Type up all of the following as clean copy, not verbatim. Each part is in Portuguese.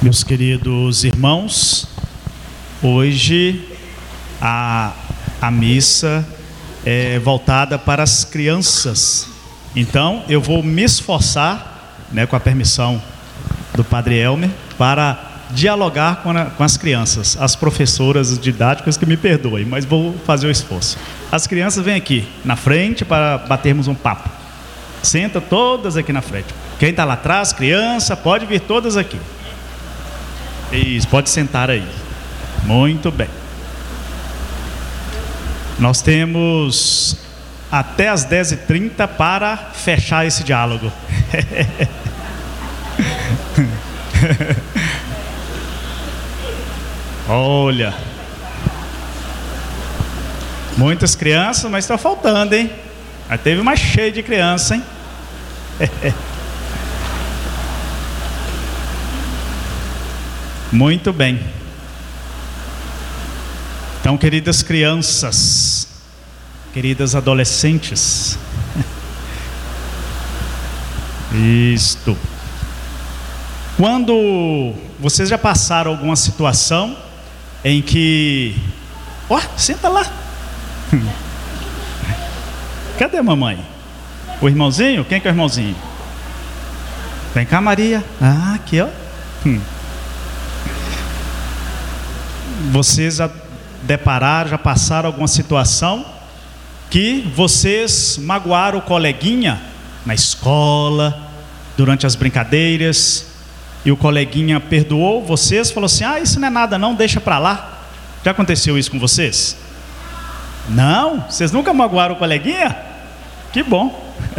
Meus queridos irmãos, hoje a missa é voltada para as crianças. Então eu vou me esforçar, com a permissão do Padre Elmer, para dialogar com as crianças. As professoras didáticas que me perdoem, mas vou fazer o esforço. As crianças vêm aqui na frente para batermos um papo. Senta todas aqui na frente. Quem está lá atrás, criança, pode vir todas aqui. Isso, pode sentar aí. Muito bem. Nós temos até as 10h30 para fechar esse diálogo. Olha, muitas crianças, mas está faltando, hein? Mas teve mais cheio de criança, hein? Muito bem. Então, queridas crianças, queridas adolescentes, isto. Quando vocês já passaram alguma situação em que... senta lá. Cadê a mamãe? O irmãozinho? Quem que é o irmãozinho? Vem cá, Maria. Aqui, ó. Vocês já depararam, já passaram alguma situação que vocês magoaram o coleguinha na escola, durante as brincadeiras, e o coleguinha perdoou vocês, falou assim: isso não é nada não, deixa pra lá. Já aconteceu isso com vocês? Não? Vocês nunca magoaram o coleguinha? Que bom.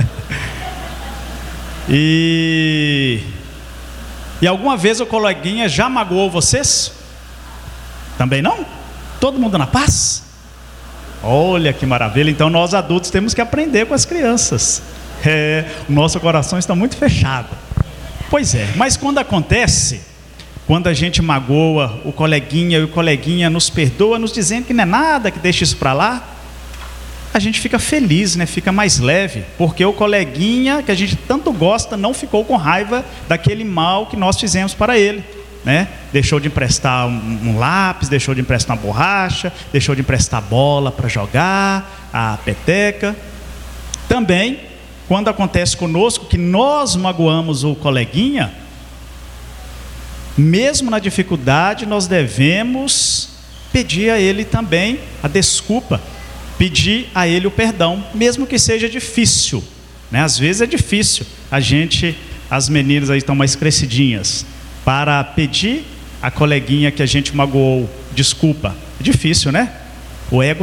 E alguma vez o coleguinha já magoou vocês? Também não? Todo mundo na paz? Olha que maravilha. Então nós adultos temos que aprender com as crianças. O nosso coração está muito fechado. Pois é, mas quando acontece, quando a gente magoa o coleguinha e o coleguinha nos perdoa, nos dizendo que não é nada, que deixa isso para lá, a gente fica feliz, fica mais leve, porque o coleguinha que a gente tanto gosta não ficou com raiva daquele mal que nós fizemos para ele, Deixou de emprestar um lápis, deixou de emprestar uma borracha, deixou de emprestar bola para jogar, a peteca. Também, quando acontece conosco que nós magoamos o coleguinha, mesmo na dificuldade, nós devemos pedir a ele também a desculpa, pedir a ele o perdão, mesmo que seja difícil, Às vezes é difícil, as meninas aí estão mais crescidinhas, para pedir a coleguinha que a gente magoou desculpa. É difícil, O ego